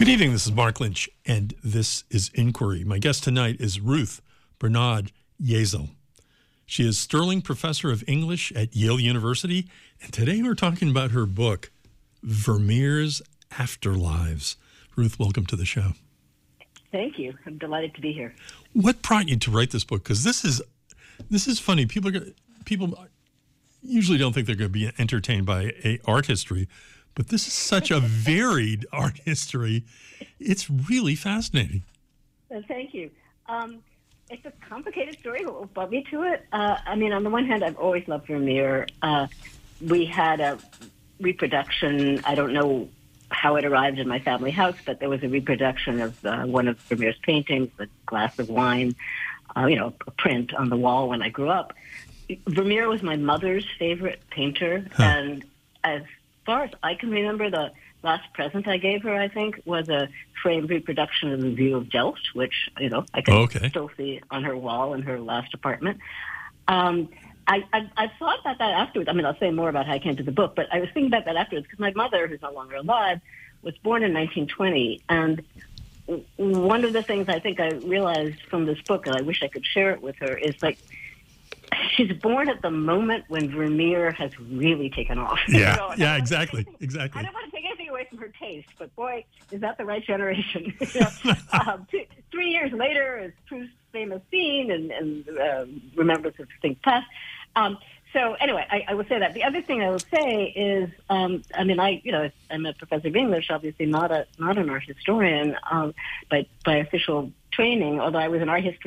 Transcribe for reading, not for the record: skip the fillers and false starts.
Good evening. This is Mark Lynch, and this is Inquiry. My guest tonight is Ruth Bernard Yezel. She is Sterling Professor of English at Yale University, and today we're talking about her book, Vermeer's Afterlives. Ruth, welcome to the show. Thank you. I'm delighted to be here. What brought you to write this book? Because this is funny. People usually don't think they're going to be entertained by art history, but this is such a varied art history. It's really fascinating. Thank you. It's a complicated story. What brought me to it? On the one hand, I've always loved Vermeer. We had a reproduction. I don't know how it arrived in my family house, but there was a reproduction of one of Vermeer's paintings, A Glass of Wine, a print on the wall when I grew up. Vermeer was my mother's favorite painter, and as far as I can remember, the last present I gave her, I think, was a framed reproduction of the View of Delft, which, I can still see on her wall in her last apartment. I thought about that afterwards. I'll say more about how I came to the book, but I was thinking about that afterwards because my mother, who's no longer alive, was born in 1920, and one of the things I think I realized from this book, and I wish I could share it with her, is she's born at the moment when Vermeer has really taken off. Yeah, exactly. I don't want to take anything away from her taste, but boy, is that the right generation. 3 years later, is Proust's famous scene and Remembrance of Things Past. So anyway, I will say that. The other thing I will say is, I'm a professor of English, obviously not an art historian, but by official training, although I was an art history